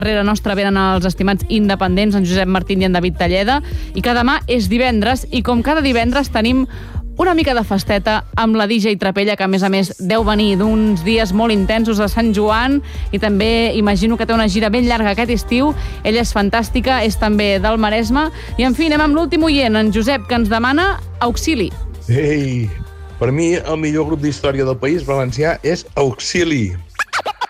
Darrere nostra venen els estimats independents, en Josep Martín i en David Talleda, i que demà és divendres, i com cada divendres tenim una mica de festeta amb la DJ Trapella, que a més deu venir d'uns dies molt intensos a Sant Joan, i també imagino que té una gira ben llarga aquest estiu. Ella és fantàstica, és també del Maresme, i en fi, anem amb l'últim oient, en Josep, que ens demana Auxili. Ei, per mi el millor grup d'història del País Valencià és Auxili.